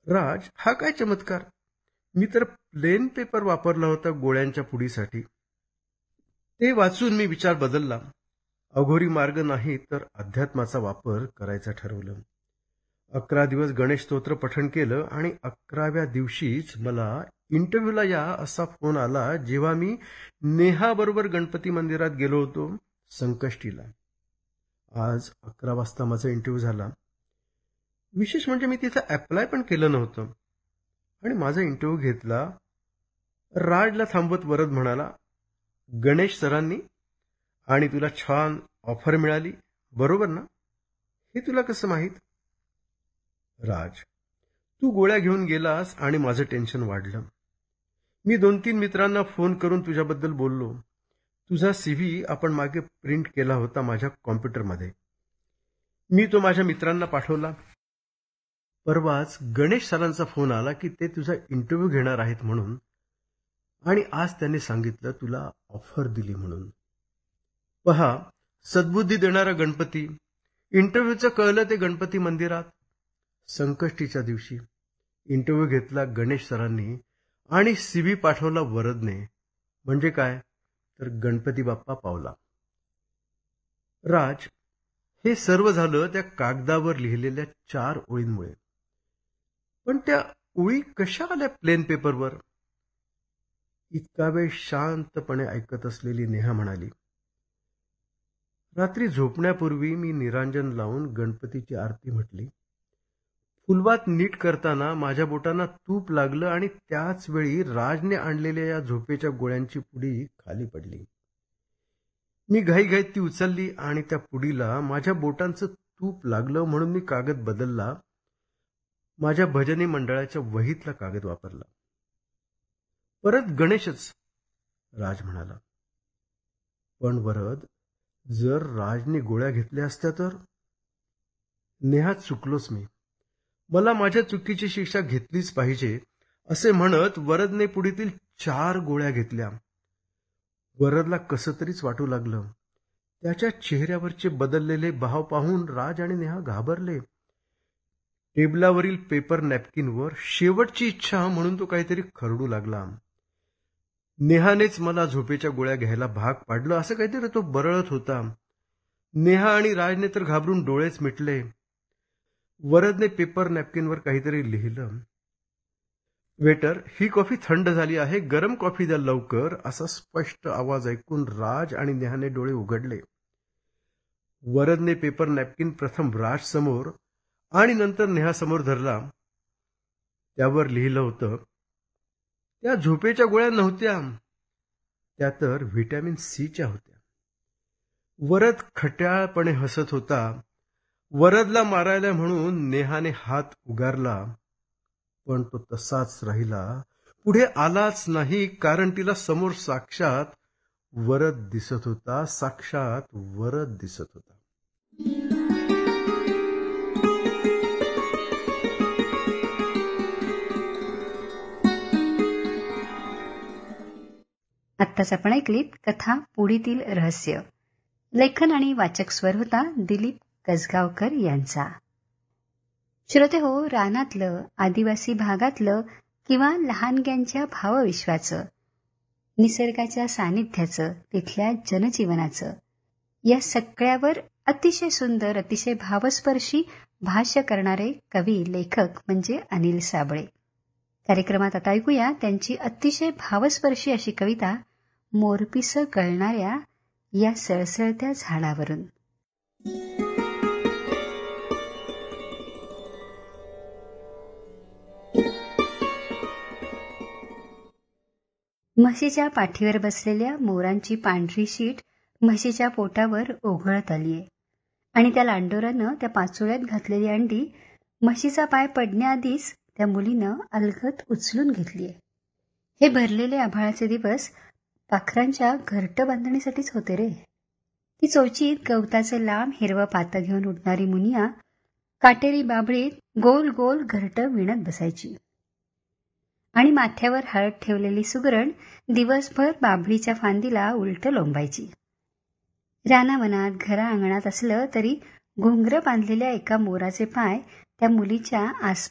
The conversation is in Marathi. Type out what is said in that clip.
राज, हा काय चमत्कार! मी तर प्लेन पेपर वापरला होता गोळ्यांच्या पुडीसाठी. ते वाचून मी विचार बदलला. अघोरी मार्ग नाही तर अध्यात्माचा वापर करायचा ठरवलं. 11 दिवस गणेश स्तोत्र पठण केलं आणि 11व्या दिवशीच मला इंटरव्ह्यूला या असा फोन आला, जेव्हा मी नेहाबरोबर गणपती मंदिरात गेलो होतो संकष्टीला. आज 11 वाजता माझा इंटरव्ह्यू झाला. विशेष म्हणजे मी तिथं अप्लाय पण केलं नव्हतं आणि माझा इंटरव्ह्यू घेतला. राजला थांबवत वरद म्हणाला, गणेश सरांनी आणि तुला छान ऑफर मिळाली, बरोबर ना? हे तुला कसं माहीत? राज, तू गोळ्या घेऊन गेलास आणि माझं टेन्शन वाढलं. मी 2-3 मित्रांना फोन करून तुझ्याबद्दल बोललो. तुझा CV आपण मागे प्रिंट केला होता माझ्या कॉम्प्युटरमध्ये. मी तो माझ्या मित्रांना पाठवला. परवाच गणेश सरांचा फोन आला की ते तुझा इंटरव्ह्यू घेणार आहेत म्हणून, आणि आज त्यांनी सांगितलं तुला ऑफर दिली म्हणून. पहा, सद्बुद्धी देणारा गणपती. इंटरव्ह्यूचं कळलं ते गणपती मंदिरात. संकष्टीच्या दिवशी इंटरव्ह्यू घेतला गणेश सरांनी आणि CV पाठवला वरदने. म्हणजे काय तर गणपती बाप्पा पावला. राज, हे सर्व झालं त्या कागदावर लिहिलेल्या 4 ओळींमुळे. पण त्या ओळी कशा आल्या प्लेन पेपरवर? इतका वेळ शांतपणे ऐकत असलेली नेहा म्हणाली, रात्री झोपण्यापूर्वी मी निरांजन लावून गणपतीची आरती म्हटली. फुलवात नीट करताना माझ्या बोटांना तूप लागलं आणि त्याच वेळी राजने आणलेल्या या झोपेच्या गोळ्यांची पुडी खाली पडली. मी घाईघाईत ती उचलली आणि त्या पुडीला माझ्या बोटांचं तूप लागलं म्हणून मी कागद बदलला. माझ्या भजनी मंडळाच्या वहीतला कागद वापरला. परत गणेशच, राज म्हणाला. पण वरद, जर राजने गोळ्या घेतल्या असत्या तर? नेहा, चुकलोच मी. मला माझ्या चुकीची शिक्षा घेतलीच पाहिजे असे म्हणत वरदने पुडीतील 4 गोळ्या घेतल्या. वरदला कसं तरीच वाटू लागलं. त्याच्या चेहऱ्यावरचे बदललेले भाव पाहून राज आणि नेहा घाबरले. टेबलावरील पेपर नॅपकिनवर शेवटची इच्छा म्हणून तो काहीतरी खरडू लागला. नेहानेच मला झोपेच्या गोळ्या घ्यायला भाग पाडलं असं काहीतरी तो बरळत होता. नेहा आणि राजने तर घाबरून डोळेच मिटले. वरदने पेपर नॅपकिनवर काहीतरी लिहिलं. वेटर, ही कॉफी थंड झाली आहे, गरम कॉफी द्या लवकर, असा स्पष्ट आवाज ऐकून राज आणि नेहाने डोळे उघडले. वरदने पेपर नॅपकिन प्रथम राज समोर आणि नंतर नेहा समोर धरला. त्यावर लिहिलं होतं, त्या झोपेच्या गोळ्या नव्हत्या, त्या तर व्हिटॅमिन Cच्या होत्या. वरद खट्याळपणे हसत होता. वरदला मारायला म्हणून नेहाने हात उगारला, पण तो तसाच राहिला. पुढे आलाच नाही, कारण तिला समोर साक्षात वरद दिसत होता. साक्षात वरद दिसत होता. आत्ताच आपण ऐकलीत कथा पुडीतील रहस्य. लेखन आणि वाचक स्वर होता दिलीप कसगावकर यांचा. श्रोते हो, रानातलं, आदिवासी भागातलं किंवा लहानग्यांच्या भावविश्वाचं, निसर्गाच्या सानिध्याचं, तिथल्या जनजीवनाचं, या सगळ्यावर अतिशय सुंदर, अतिशय भावस्पर्शी भाष्य करणारे कवी, लेखक म्हणजे अनिल साबळे. कार्यक्रमात आता ऐकूया त्यांची अतिशय भावस्पर्शी अशी कविता, मोरपिसं गळणाऱ्या या सळसळत्या झाडावरून. म्हशीच्या पाठीवर बसलेल्या मोरांची पांढरी शीट म्हशीच्या पोटावर ओघळत आलीये आणि त्या लांडोरानं त्या पाचोळ्यात घातलेली अंडी म्हशीचा पाय पडण्याआधीच त्या मुलीनं अलगद उचलून घेतलीये. हे भरलेले आभाळाचे दिवस पाखरांच्या घरटं बांधणीसाठीच होते रे. ती चोचीत गवताचे लांब हिरवं पातं घेऊन उडणारी मुनिया काटेरी बाबळीत गोल गोल घरटं विणत बसायची आणि माथ्यावर हळद ठेवलेली सुगरण दिवसभर बाबळीच्या फांदीला उलट लोंबायची. रानावनात, घरा अंगणात असलं तरी घुंगरं बांधलेल्या एका मोराचे पाय त्या मुलीच्या